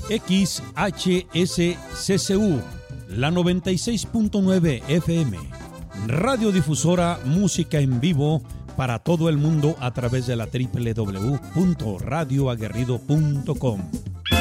XHSCCU, la 96.9 FM, radiodifusora música en vivo para todo el mundo a través de la www.radioaguerrido.com.